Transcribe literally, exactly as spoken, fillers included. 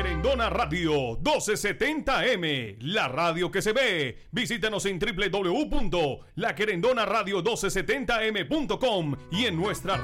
Querendona Radio doce setenta M, la radio que se ve. Visítanos en w w w punto la querendona radio doce setenta m punto com y en nuestra